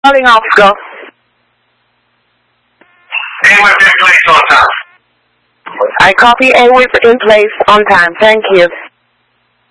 Calling Oscar. A-Whip in place on time. I copy A-Whip in place on time. Thank you.